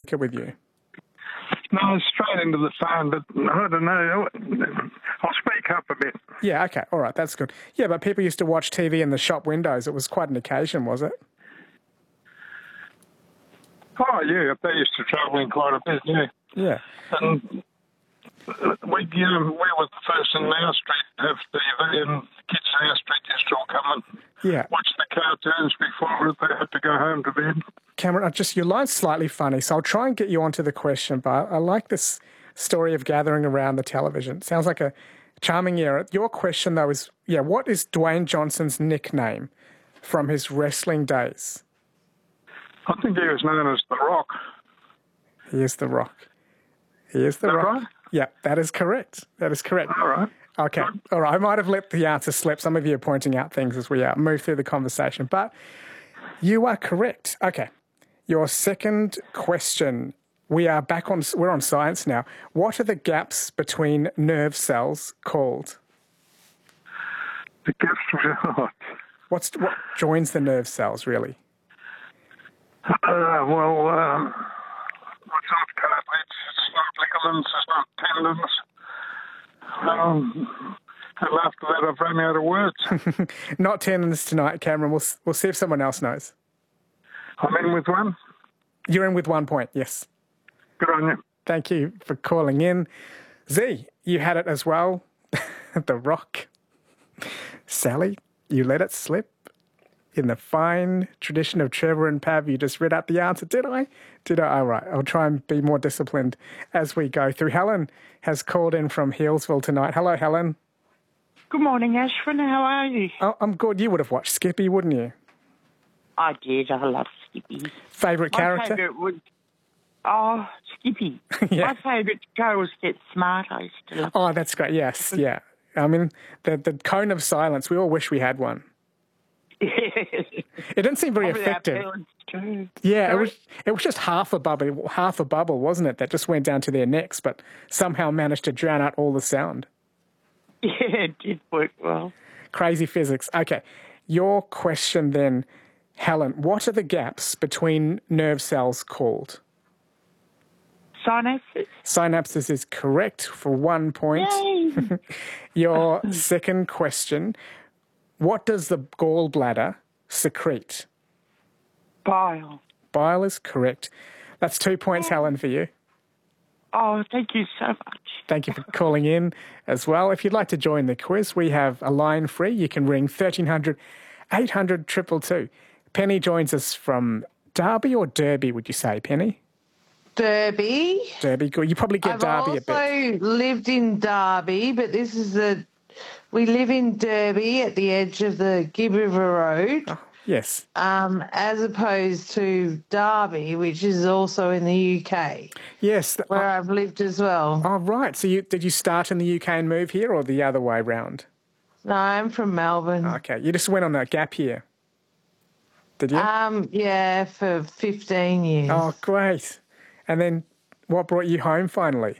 with you? No, straight into the phone, but I don't know. I'll speak up a bit. Yeah, okay, all right, that's good. Yeah, but people used to watch TV in the shop windows. It was quite an occasion, was it? Oh, yeah, they used to travel in quite a bit, yeah. Yeah. And we were the first in our street to have TV, and kids in our street used to all come and Yeah. watch the cartoons before they had to go home to bed. Cameron, your line's slightly funny, so I'll try and get you onto the question, but I like this story of gathering around the television. Sounds like a charming era. Your question, though, is, what is Dwayne Johnson's nickname from his wrestling days? I think he was known as The Rock. He is The Rock. He is The Rock. Right? Yeah, that is correct. That is correct. All right. Okay. All right. I might have let the answer slip. Some of you are pointing out things as we move through the conversation, but you are correct. Okay. Your second question. We're on science now. What are the gaps between nerve cells called? The gaps. What joins the nerve cells, really? What's not cartilage, it's not ligaments, it's not tendons. And after that, I've run out of words. Not tendons tonight, Cameron. We'll see if someone else knows. I'm in with one. You're in with 1 point, yes. Good on you. Thank you for calling in. Z, you had it as well. The Rock. Sally, you let it slip. In the fine tradition of Trevor and Pav, you just read out the answer. Did I? All right. I'll try and be more disciplined as we go through. Helen has called in from Healesville tonight. Hello, Helen. Good morning, Ashwin. How are you? Oh, I'm good. You would have watched Skippy, wouldn't you? I did. I love Skippy. Favourite character? My favourite Skippy. Yeah. My favourite show was Get Smart. I used to love. Oh, that's great. Yes, yeah. I mean, the cone of silence, we all wish we had one. It didn't seem very effective. Yeah, it was just half a bubble, wasn't it? That just went down to their necks, but somehow managed to drown out all the sound. Yeah, it did work well. Crazy physics. Okay, your question then, Helen. What are the gaps between nerve cells called? Synapses. Synapses is correct for 1 point. Yay! Your second question. What does the gallbladder secrete? Bile. Bile is correct. That's 2 points, Helen, for you. Oh, thank you so much. Thank you for calling in as well. If you'd like to join the quiz, we have a line free. You can ring 1300 800 222. Penny joins us from Derby or Derby, would you say, Penny? Derby. Derby, good. You probably get Derby a bit. I've also lived in Derby, but we live in Derby at the edge of the Gibb River Road. Oh, yes. As opposed to Derby, which is also in the UK. Yes. Where I've lived as well. Oh, right. So did you start in the UK and move here, or the other way round? No, I'm from Melbourne. Okay. You just went on a gap year, did you? Yeah, for 15 years. Oh, great. And then what brought you home finally?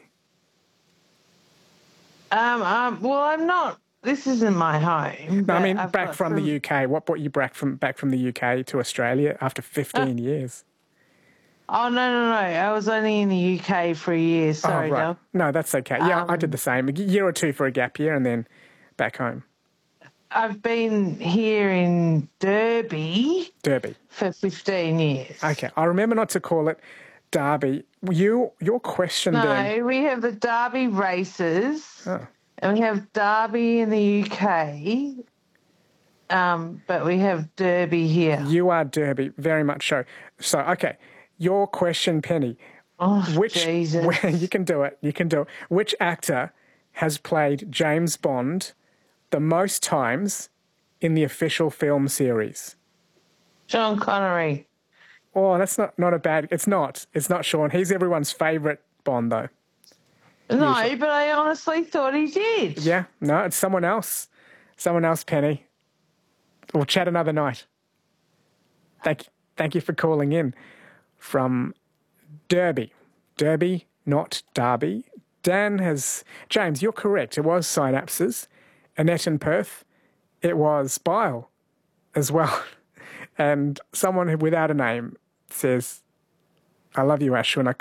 Well, I'm not. This isn't my home. No, I mean back from the UK. What brought you back from the UK to Australia after 15 years? Oh, no. I was only in the UK for a year. Sorry, right. Del. No, that's okay. Yeah, I did the same. A year or two for a gap year and then back home. I've been here in Derby for 15 years. Okay. I remember not to call it Derby. Your question then... No, we have the Derby races, and we have Derby in the UK, but we have Derby here. You are Derby, very much so. So, okay, your question, Penny. Oh, Jesus. You can do it. Which actor has played James Bond the most times in the official film series? Sean Connery. Oh, that's not a bad... It's not Sean. He's everyone's favourite Bond, though. No, Usually. but I honestly thought he did. Yeah, no, it's someone else. Someone else, Penny. We'll chat another night. Thank you for calling in from Derby. Derby, not Derby. James, you're correct. It was synapses. Annette in Perth, it was bile as well. And someone without a name says, I love you, Ashwin.